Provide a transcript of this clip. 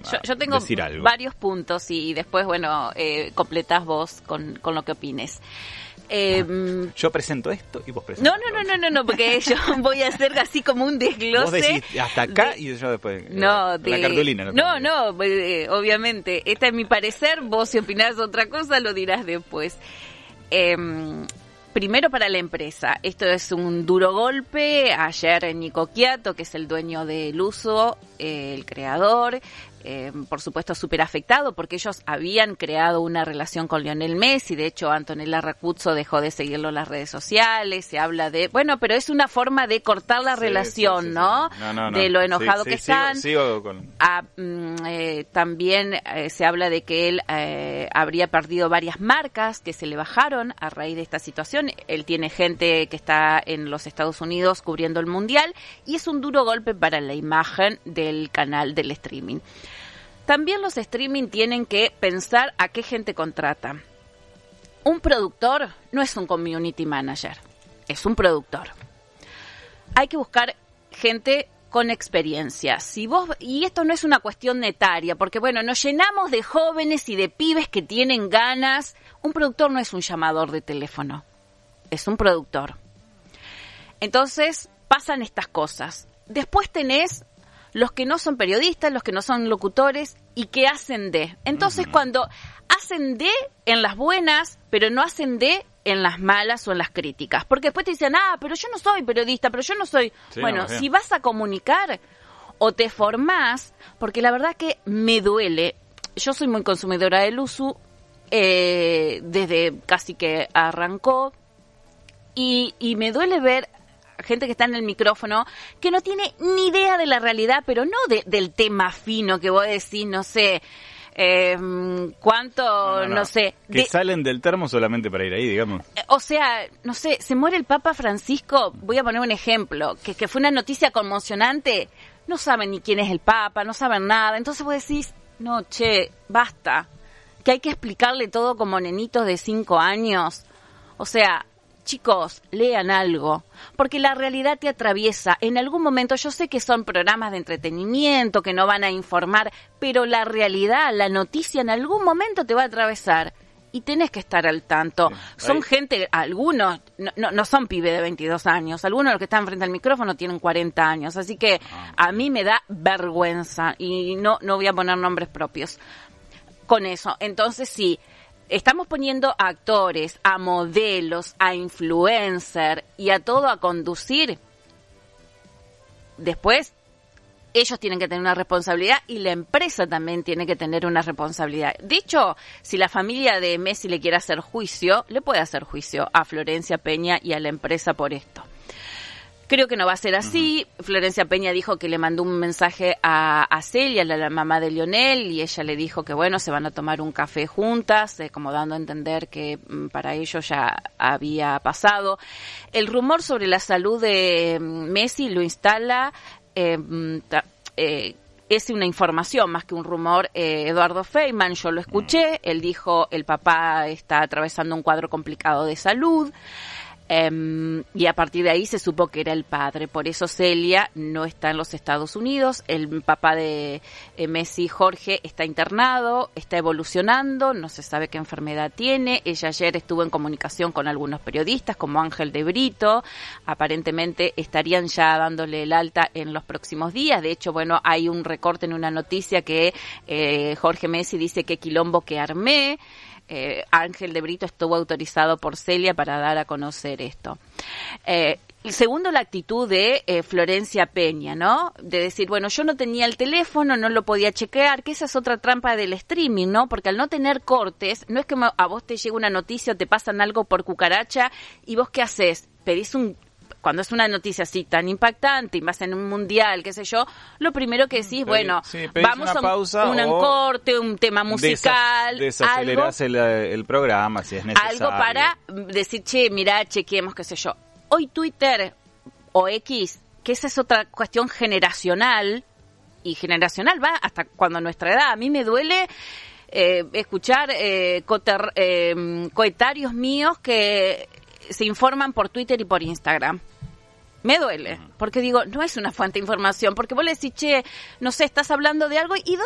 yo tengo decir algo. varios puntos y después, bueno, completás vos con lo que opines. Yo presento esto y vos presentás. No, porque yo voy a hacer así como un desglose. Vos decís hasta acá y yo después. La cartulina. Obviamente. Este es mi parecer. Vos, si opinás otra cosa, lo dirás después. Primero para la empresa. Esto es un duro golpe. Ayer Nico Quiato, que es el dueño de Luso, el creador, por supuesto súper afectado porque ellos habían creado una relación con Lionel Messi. De hecho, Antonella Racuzzo dejó de seguirlo en las redes sociales. Se habla de... Bueno, pero es una forma de cortar la relación, ¿no? No. De lo enojado que están. Sigo con... También se habla de que él habría perdido varias marcas que se le bajaron a raíz de esta situación. Él tiene gente que está en los Estados Unidos cubriendo el Mundial y es un duro golpe para la imagen del canal del streaming. También los streaming tienen que pensar a qué gente contrata. Un productor no es un community manager, es un productor. Hay que buscar gente con experiencia. Y esto no es una cuestión etaria, porque bueno, nos llenamos de jóvenes y de pibes que tienen ganas. Un productor no es un llamador de teléfono, es un productor. Entonces pasan estas cosas. Después tenés los que no son periodistas, los que no son locutores y que hacen de. Entonces, cuando hacen de en las buenas, pero no hacen de en las malas o en las críticas. Porque después te dicen, pero yo no soy periodista, pero yo no soy... Sí, bueno, si vas a comunicar o te formás, porque la verdad que me duele. Yo soy muy consumidora del Luzu, desde casi que arrancó, y me duele ver gente que está en el micrófono que no tiene ni idea de la realidad, pero no del tema fino que vos decís, no sé, cuánto, no sé. Que salen del termo solamente para ir ahí, digamos. O sea, no sé, se muere el Papa Francisco, voy a poner un ejemplo, que fue una noticia conmocionante, no saben ni quién es el Papa, no saben nada, entonces vos decís, no, basta, que hay que explicarle todo como nenitos de 5 años, o sea... Chicos, lean algo, porque la realidad te atraviesa. En algún momento, yo sé que son programas de entretenimiento, que no van a informar, pero la realidad, la noticia en algún momento te va a atravesar y tenés que estar al tanto. Sí, son gente, algunos, no son pibes de 22 años, algunos de los que están frente al micrófono tienen 40 años, así que a mí me da vergüenza y no voy a poner nombres propios con eso. Entonces, sí. Estamos poniendo a actores, a modelos, a influencers y a todo a conducir. Después, ellos tienen que tener una responsabilidad y la empresa también tiene que tener una responsabilidad. De hecho, si la familia de Messi le quiere hacer juicio, le puede hacer juicio a Florencia Peña y a la empresa por esto. Creo que no va a ser así. Florencia Peña dijo que le mandó un mensaje a Celia, la mamá de Lionel, y ella le dijo que bueno, se van a tomar un café juntas, como dando a entender que para ellos ya había pasado. El rumor sobre la salud de Messi lo instala, es una información más que un rumor, Eduardo Feynman, yo lo escuché, él dijo el papá está atravesando un cuadro complicado de salud. Y a partir de ahí se supo que era el padre, por eso Celia no está en los Estados Unidos, el papá de Messi, Jorge, está internado, está evolucionando, no se sabe qué enfermedad tiene. Ella ayer estuvo en comunicación con algunos periodistas como Ángel de Brito, aparentemente estarían ya dándole el alta en los próximos días. De hecho, bueno, hay un recorte en una noticia que Jorge Messi dice que quilombo que armé. Ángel de Brito estuvo autorizado por Celia para dar a conocer esto. Segundo, la actitud de Florencia Peña, ¿no? De decir, bueno, yo no tenía el teléfono, no lo podía chequear, que esa es otra trampa del streaming, ¿no? Porque al no tener cortes, no es que a vos te llega una noticia o te pasan algo por cucaracha y vos ¿qué haces? Pedís cuando es una noticia así tan impactante y más en un mundial, qué sé yo, lo primero que decís, bueno, vamos a un corte, un tema musical, desacelerás el programa si es necesario. Algo para decir, mirá, chequeemos, qué sé yo. Hoy Twitter o X, que esa es otra cuestión generacional, y generacional va hasta cuando nuestra edad. A mí me duele escuchar coetarios míos que se informan por Twitter y por Instagram. Me duele, porque digo, no es una fuente de información, porque vos le decís, no sé, estás hablando de algo y